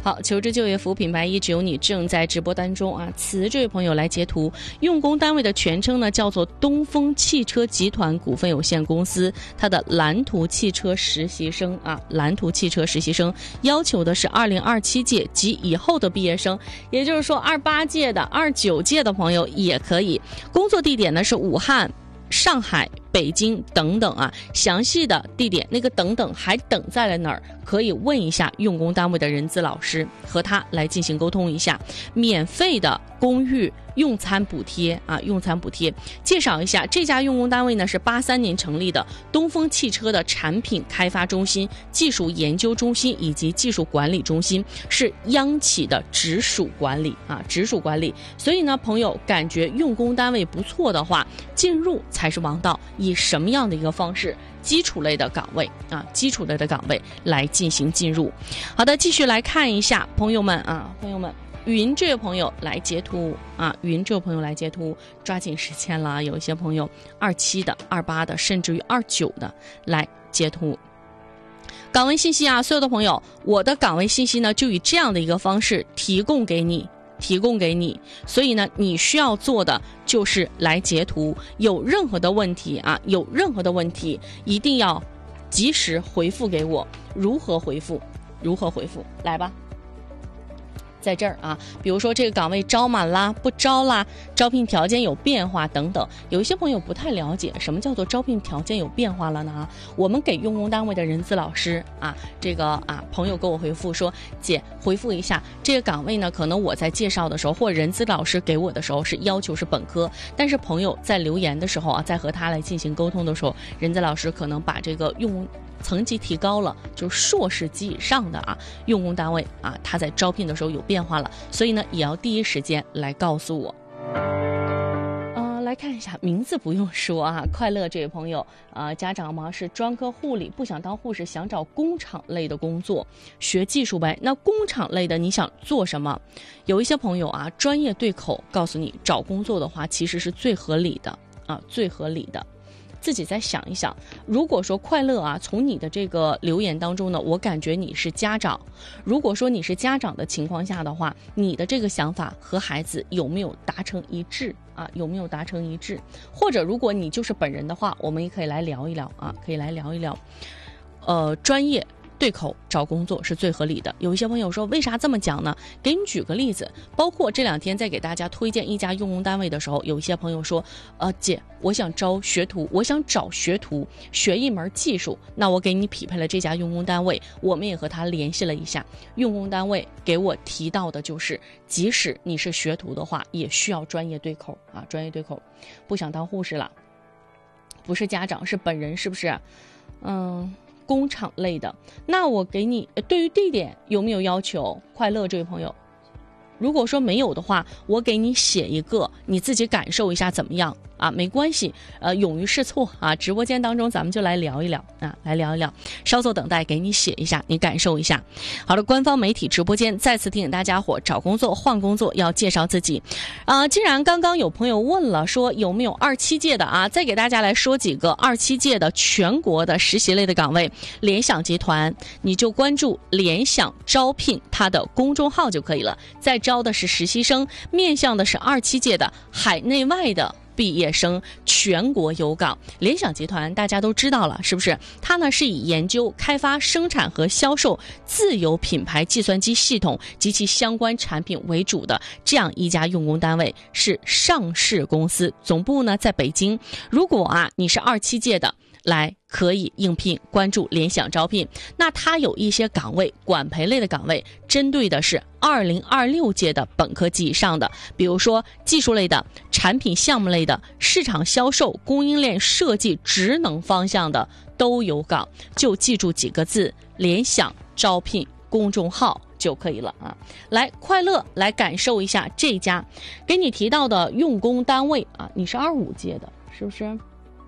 好，求职就业服务品牌一只有你正在直播当中啊，此这位朋友来截图，用工单位的全称呢叫做东风汽车集团股份有限公司，它的蓝图汽车实习生啊，蓝图汽车实习生要求的是2027届及以后的毕业生，也就是说28届的、29届的朋友也可以。工作地点呢是武汉、上海、北京等等啊，详细的地点那个等等还等在了哪儿？可以问一下用工单位的人资老师，和他来进行沟通一下。免费的公寓用餐补贴啊，用餐补贴。介绍一下，这家用工单位呢是83年成立的东风汽车的产品开发中心、技术研究中心以及技术管理中心，是央企的直属管理啊，直属管理。所以呢，朋友感觉用工单位不错的话，进入才是王道。以什么样的一个方式？基础类的岗位啊，基础类的岗位来进行进入。好的，继续来看一下，朋友们啊，朋友们，云这位朋友来截图啊，云这位朋友来截图，抓紧时间了。有一些朋友27的、28的，甚至于29的来截图。岗位信息啊，所有的朋友，我的岗位信息呢，就以这样的一个方式提供给你。所以呢，你需要做的就是来截图，有任何的问题啊，有任何的问题一定要及时回复给我。如何回复？来吧。在这儿啊，比如说这个岗位招满啦、不招啦，招聘条件有变化等等。有一些朋友不太了解什么叫做招聘条件有变化了呢？我们给用工单位的人资老师啊，这个啊朋友给我回复说，姐回复一下这个岗位呢，可能我在介绍的时候或人资老师给我的时候是要求是本科，但是朋友在留言的时候啊，在和他来进行沟通的时候，人资老师可能把这个用层级提高了，就是硕士及以上的啊，用工单位啊，他在招聘的时候有变化了，所以呢，也要第一时间来告诉我。来看一下名字不用说啊，快乐这位朋友家长嘛是专科护理，不想当护士，想找工厂类的工作，学技术呗。那工厂类的你想做什么？有一些朋友啊，专业对口，告诉你找工作的话，其实是最合理的啊，最合理的。自己再想一想，如果说快乐啊，从你的这个留言当中呢，我感觉你是家长。如果说你是家长的情况下的话，你的这个想法和孩子有没有达成一致啊？有没有达成一致？或者如果你就是本人的话，我们也可以来聊一聊啊，可以来聊一聊。专业对口找工作是最合理的。有一些朋友说为啥这么讲呢？给你举个例子，包括这2天在给大家推荐一家用工单位的时候，有一些朋友说姐，我想招学徒，我想找学徒学一门技术，那我给你匹配了这家用工单位，我们也和他联系了一下，用工单位给我提到的就是即使你是学徒的话，也需要专业对口啊，专业对口。不想当护士了，不是家长是本人，是不是？工厂类的，那我给你对于地点有没有要求？快乐这位朋友，如果说没有的话，我给你写一个，你自己感受一下怎么样啊？没关系，勇于试错啊！直播间当中咱们就来聊一聊啊，来聊一聊。稍作等待，给你写一下，你感受一下。好的，官方媒体直播间再次提醒大家伙，找工作换工作要介绍自己。既然刚刚有朋友问了，说有没有27届的啊？再给大家来说几个27届的全国的实习类的岗位。联想集团，你就关注联想招聘它的公众号就可以了。在招的是实习生，面向的是27届的海内外的毕业生，全国有岗。联想集团大家都知道了，是不是？它呢是以研究、开发、生产和销售自有品牌计算机系统及其相关产品为主的这样一家用工单位，是上市公司，总部呢在北京。如果你是27届的，来可以应聘，关注联想招聘。那它有一些岗位，管培类的岗位，针对的是2026届的本科及以上的，比如说技术类的、产品项目类的、市场销售、供应链设计、职能方向的都有岗。就记住几个字：联想招聘公众号就可以了啊！来，快乐来感受一下这家给你提到的用工单位啊，你是25届的，是不是？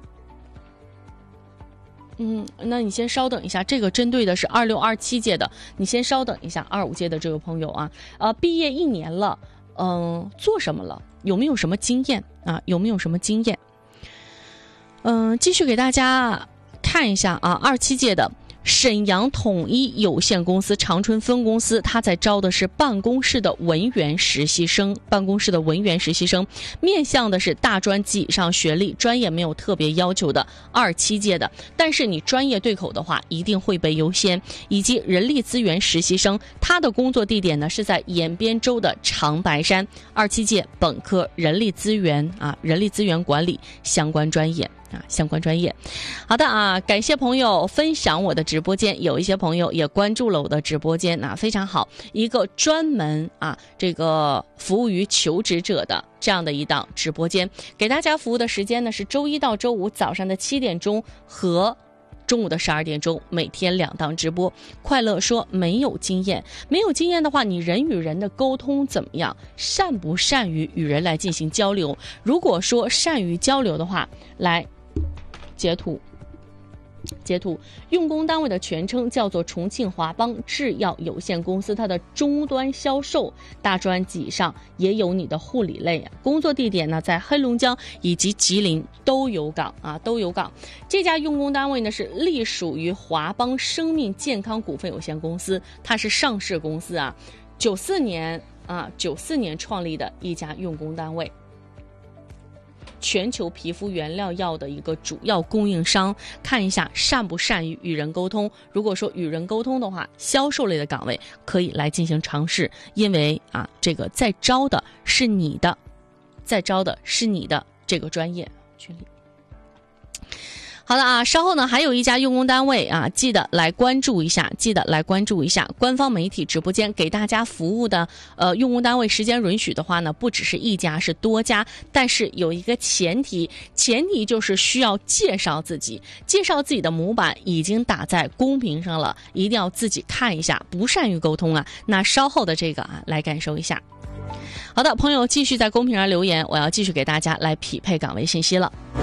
那你先稍等一下，这个针对的是26、27届的，你先稍等一下，25届的这位朋友啊，毕业1年了，做什么了？有没有什么经验啊？有没有什么经验？继续给大家看一下啊，27届的沈阳统一有限公司长春分公司，他在招的是办公室的文员实习生，面向的是大专及以上学历，专业没有特别要求的27届的，但是你专业对口的话一定会被优先。以及人力资源实习生，他的工作地点呢是在延边州的长白山，27届本科人力资源管理相关专业。好的啊，感谢朋友分享我的直播间，有一些朋友也关注了我的直播间，非常好，一个专门这个服务于求职者的这样的一档直播间，给大家服务的时间呢是周一到周五早上的7点钟和中午的12点钟，每天2档直播。快乐说没有经验的话，你人与人的沟通怎么样？善不善于与人来进行交流？如果说善于交流的话，来截图，用工单位的全称叫做重庆华邦制药有限公司，它的终端销售大专及以上，也有你的护理类。工作地点呢在黑龙江以及吉林都有岗。这家用工单位呢是隶属于华邦生命健康股份有限公司，它是上市公司，94年创立的一家用工单位。全球皮肤原料药的一个主要供应商，看一下善不善于与人沟通。如果说与人沟通的话，销售类的岗位可以来进行尝试，因为这个在招的是你的这个专业群里。好的稍后呢还有一家用工单位记得来关注一下官方媒体直播间给大家服务的用工单位，时间允许的话呢，不只是一家，是多家，但是有一个前提就是需要介绍自己的模板已经打在公屏上了，一定要自己看一下，不善于沟通那稍后的这个来感受一下。好的，朋友继续在公屏上留言，我要继续给大家来匹配岗位信息了。